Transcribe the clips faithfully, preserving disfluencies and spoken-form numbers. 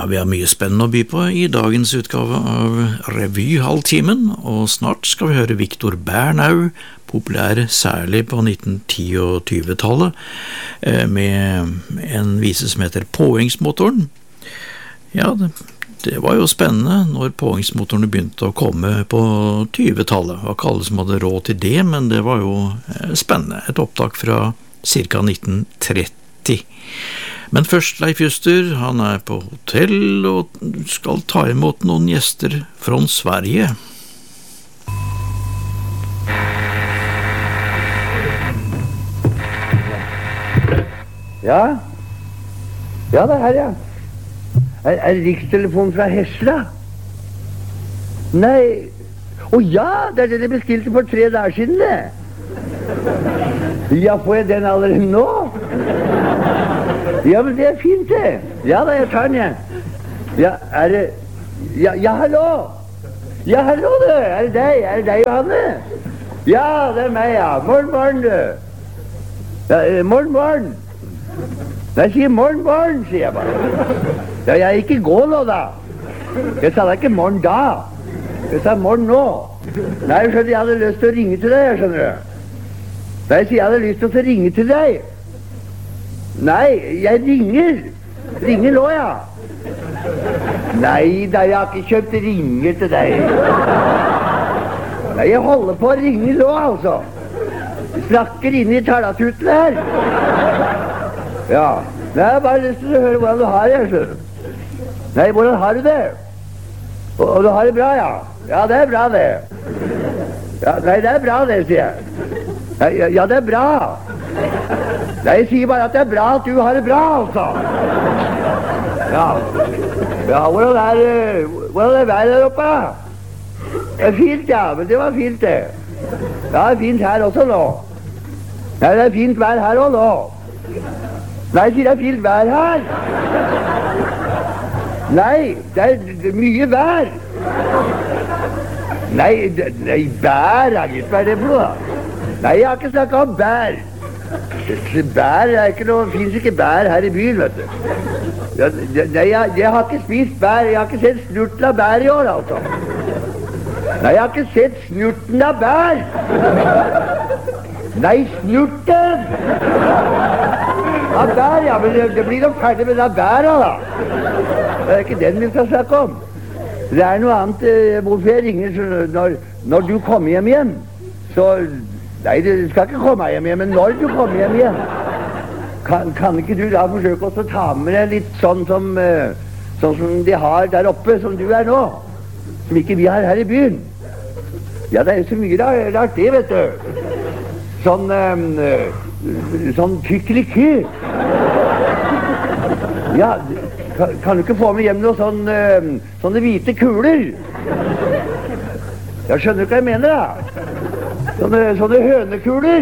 vi har mye spennende å by på i dagens utgave av Revyhalvtimen, og snart skal vi høre Victor Bernau, populær særlig på nitten ti- og tjuetallet, med en vise som heter Påhengsmotoren. Ja, det, det var jo spennende når påhengsmotorene begynte å komme på tjuetallet. Det var ikke alle som hadde råd til det, men det var jo spennende. Et opptak fra ca. nitten tretti. Men først Leif Juster, han er på hotell og skal ta imot noen gjester fra Sverige. Ja, ja det er her, ja. Er, er rikstelefonen fra Hesla? Nei, å ja, det er det de bestilte for tre dager siden, det. Ja, får jeg den allerede nå? Ja, men det er fint, det. Ja, da, jeg tar den, jeg. Ja, er det... Ja, ja, hallo. Ja, hallo, du. Er det deg? Er det deg, Johanne? Ja, det er meg, ja. Morgen, morgen, du. Ja, eh, morgen, morgen. Jeg sier morgen, morgen, sier jeg bare. Ja, jeg er ikke gå nå, da. Jeg sa det ikke morgen da. Jeg sa morgen nå. Nei, jeg skjønner, jeg hadde lyst til å ringe til deg, jeg skjønner du. Nei, jeg sier jeg hadde lyst til å ringe til deg. Nei, jeg ringer. Ringer nå, ja. Nei, da, jeg har ikke kjøpt ringer til deg. Nei, jeg holder på å ringe nå, altså. Jeg snakker inne i talatuten her. Ja, jeg har bare lyst til å høre hvordan du har det, jeg skjønner. Nei, hvordan har du det? Og, og du har det bra, ja? Ja, det er bra, det. Ja, nei, det er bra, det, sier jeg. Ja, ja, ja, det er bra. Nei, jeg sier bare at det er bra at du har det bra, altså. Ja, ja, hvordan er det, hvordan er været der oppe? Det er fint, ja, men det var fint, det. Ja, det er fint her også nå. Ja, det er fint vær her også nå. Nei, sier det er fint vær her. Nei, det er, det er mye vær. Nei, det, nei, bær, gitt, hva er det for noe da? Nei, jeg har ikke snakket om bær. Bær er ikke noe, det finnes ikke bær her i byen, vet du. Ja, nei, jeg, jeg har ikke spist bær, jeg har ikke sett snurten av bær i år, altså. Nei, jeg har ikke sett snurten av bær. Nei, snurten! Av bær, ja, men det, det blir nok ferdig med den bæra, da. Det er ikke den vi skal snakke om. Det er noe annet, eh, hvorfor jeg ringer, så når, når du kommer hjem igjen, så... Nei, du skal ikke komme hjem igjen, men når du kommer hjem igjen, kan, kan ikke du da forsøke å ta med deg litt sånn som, eh, sånn som de har der oppe, som du er nå, som ikke vi har her i byen. Ja, det er jo så mye rart, rart det, vet du. Sånn, eh, sånn tykkeliky. Ja, kan, kan du ikke få med hjem noe sånn, eh, sånne hvite kuler? Jeg skjønner ikke hva jeg mener, da. Sånne, sånne hønekuler.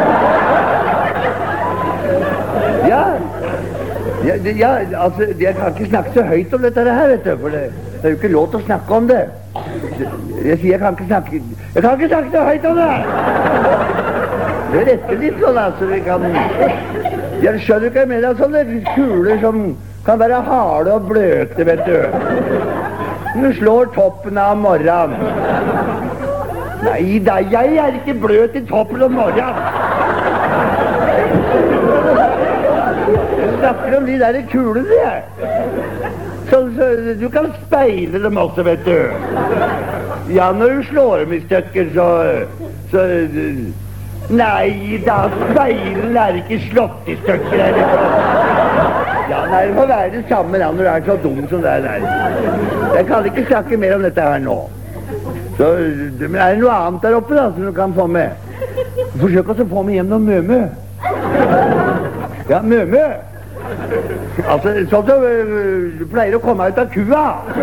Ja. Ja, det, ja, altså, jeg kan ikke snakke så høyt om dette her, vet du, for det, det er jo ikke lov til å snakke om det. Jeg sier, jeg kan ikke snakke, jeg kan ikke snakke så høyt om det. Det retter litt sånn, altså, vi kan... Jeg skjønner ikke hva jeg mener, sånne kuler som kan være harde og bløte, vet du. Du slår toppen av morgenen. Nei da, jeg er ikke bløt i toppen om morgenen. Jeg snakker om de der kulene, jeg. Så, så du kan speile dem også, vet du. Ja, når du slår dem i stykker, så... så nei da, speilen er ikke slått i stykker, er det sånn? Ja, nei, det må være det samme da, når du er så dum som det er der. Jeg kan ikke snakke mer om dette her nå. Så, men er det noe annet der oppe da, som du kan få med? Forsøk også å få med hjem noe mømø. Ja, mømø. Altså, sånn som du pleier å komme ut av kua.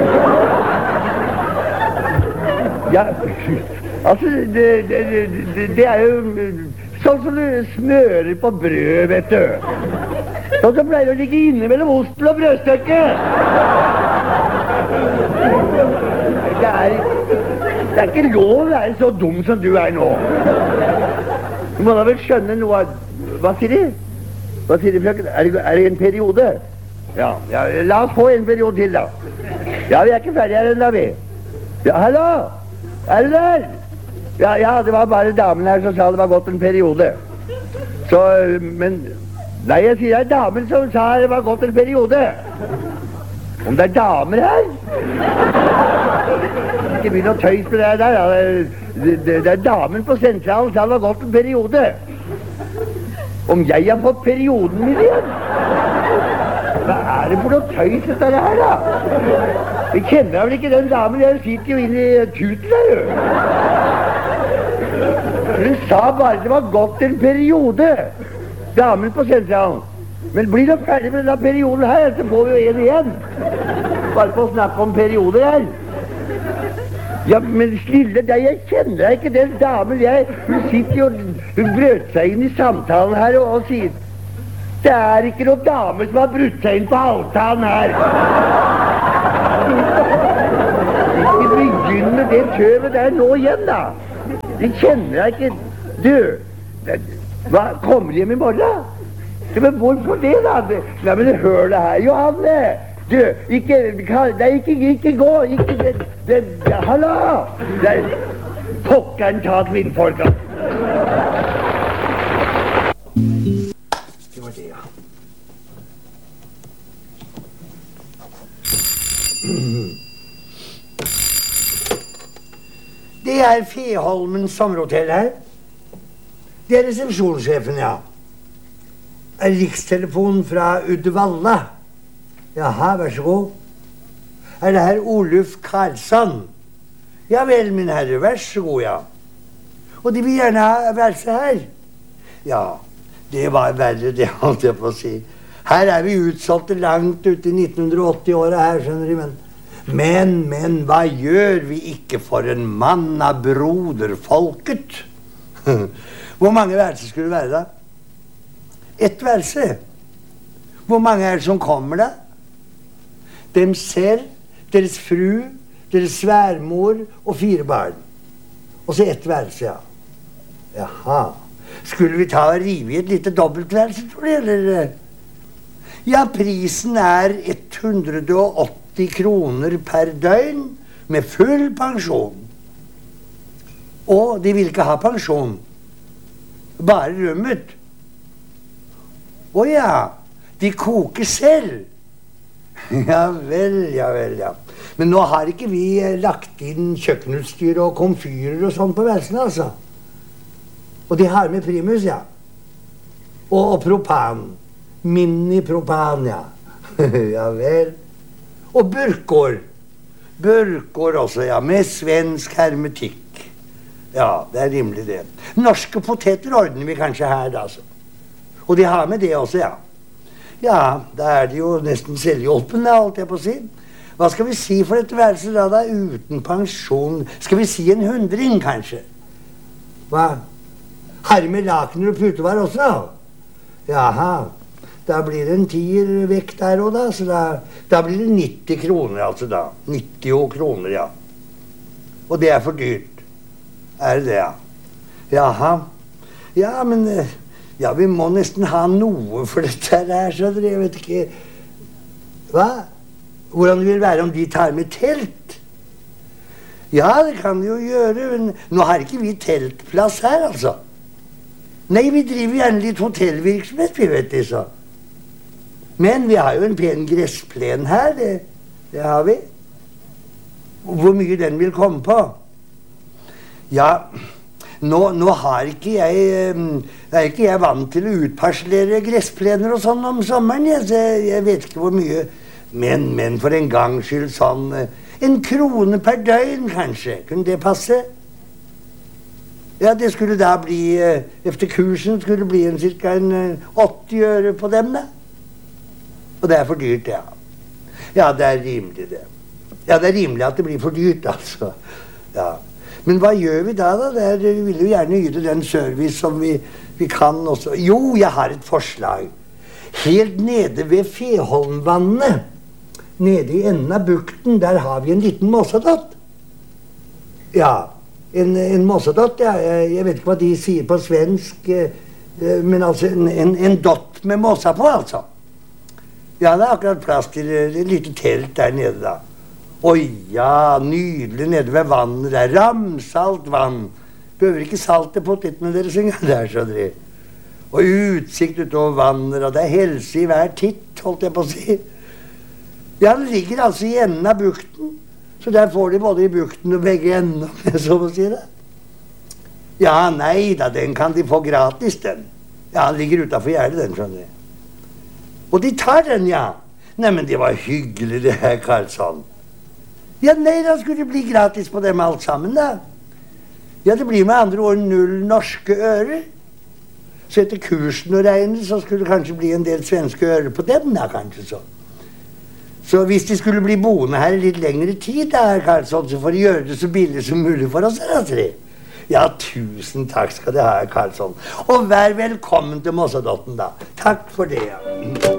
Ja, altså, det, det, det, det er jo sånn som du smører på brød, vet du. Sånn som pleier å ligge inne mellom osten og brødstykket. Det er, det er ikke lov å være så dum som du er nå. Du må da vel skjønne noe av... Hva sier de? Hva sier de, frøken? Er det, er det en periode? Ja, ja, la oss få en periode til da. Ja, vi er ikke ferdige her enda, vi. Ja, hallo? Er du der? Ja, ja, det var bare damen her som sa det var gått en periode. Så, men... Nei, jeg sier det er damen som sa det var gått en periode. Om det er damer her? Ikke begynn å tøys med det der. Ja. Det, det, det er damen på sentralen sa det var gått en periode. Om jeg har fått perioden min igjen? Hva er det for noe tøys dette her, da? Vi kjenner vel ikke den damen, jeg sitter jo inne i tuten der, jo. Hun sa bare det var gått en periode. Damen på sentralen. Men blir dere ferdig med denne perioden her, så får vi jo en igjen. Bare på å snakke om perioder her. Ja, men snille deg, jeg kjenner deg ikke den damen. Jeg, hun sitter jo, hun brøt seg inn i samtalen her og, og sier det er ikke noen dame som har brutt seg inn på avtalen her. Ikke begynn med det tøvet der nå igjen, da. De kjenner deg ikke. Du, det, hva, kommer hjem i morgen? Ja, men hvorfor det da? Nei, men hør det her, Johanne. Du, ikke, nei, ikke, ikke gå, ikke, det, det, det hallo! Det er pokkeren ta kvinnfolka. Det var det, ja. Det er Feholmen sommerhotell her. Det er resepsjonssjefen, ja. Er rikstelefon fra Uddevalla. Jaha, vær så god. Er det her Oluf Karlsson? Ja vel, min herre, vær så god, ja. Og de vil gjerne ha værelse her. Ja, det var verre, det holdt jeg på å si. Her er vi utsolgte langt ute i nitten åtti-åra her, skjønner de, men... Men, men, hva gjør vi ikke for en mann av broderfolket? Hvor mange værelser skulle det være da? Et værelse. Hvor mange er det som kommer da? Dem selv, deres fru, deres sværmor og fire barn. Og så et værelse, ja. Jaha. Skulle vi ta og rive i et lite dobbeltværelse, tror du, eller? Ja, prisen er hundre og åtti kroner per døgn med full pensjon. Og de vil ikke ha pensjon. Bare rømmet. Å ja, de koker selv. Ja vel, ja vel, ja. Men nå har ikke vi lagt inn kjøkkenutstyr og komfyrer og sånn på værelsene, altså. Og de har med primus, ja. Og, og propan. Mini-propan, ja. Ja vel. Og burkår. Burkår også, ja. Med svensk hermetikk. Ja, det er rimelig det. Norske poteter ordner vi kanskje her, da, altså. Og de har med det også, ja. Ja, da er det jo nesten selvhjulpende, alt jeg på å si. Hva skal vi si for dette værelset da, da? Uten pensjon. Skal vi si en hundring, kanskje? Hva? Har med lakener og putevar også, da? Jaha. Da blir det en tier vekk der også, da. Så da, da blir det nitti kroner, altså da. nitti kroner, ja. Og det er for dyrt. Er det det, ja? Jaha. Ja, men... Ja, vi må nesten ha noe for dette her, så dere vet ikke... Hva? Hvordan det vil være om de tar med telt? Ja, det kan de jo gjøre, men nå har ikke vi teltplass her, altså. Nei, vi driver gjerne litt hotellvirksomhet, vi vet det, så. Men vi har jo en pen gressplen her, det, det har vi. Hvor mye den vil komme på? Ja, nå, nå har ikke jeg, er ikke jeg vant til å utparslere gressplener og sånn om sommeren, jeg, så jeg vet ikke hvor mye. Men, men for en gangs skyld sånn, en krone per døgn kanskje, kunne det passe? Ja, det skulle da bli, efter kursen skulle det bli en cirka en åtti øre på dem da. Og det er for dyrt, ja. Ja, det er rimelig det. Ja, det er rimelig at det blir for dyrt, altså. Ja. Men hva gjør vi da, da? Der, vi vil jo gjerne yte den service som vi, vi kan også. Jo, jeg har et forslag. Helt nede ved Feholmvannet, nede i enden av bukten, der har vi en liten mossadott. Ja, en, en mossadott, ja. Jeg, jeg vet ikke hva de sier på svensk, men altså en, en, en dott med mossa på, altså. Ja, det er akkurat plass til et lite telt der nede da. Oi, ja, nydelig nede ved vannet der. Ramsalt vann. Behøver ikke salt til potetene dere synger der, så dere. Og utsikt utover vannet, og det er helse i hver titt, holdt jeg på å si. Ja, den ligger altså i enden av bukten. Så der får de både i bukten og begge ender, så må si det. Ja, nei da, den kan de få gratis, den. Ja, den ligger utenfor gjerdet, den, skjønner jeg. Og de tar den, ja. Nei, men det var hyggelig, det her, Karlsson. Ja, nei, da skulle det bli gratis på dem alt sammen, da. Ja, det blir med andre ord null norske ører. Så etter kursen å regne, så skulle det kanskje bli en del svenske ører på dem, da, kanskje så. Så hvis de skulle bli boende her i litt lengre tid, da, Karlsson, så får de gjøre det så billig som mulig for oss, altså. Ja, tusen takk skal det ha, Karlsson. Og vær velkommen til Mossadotten, da. Takk for det, ja.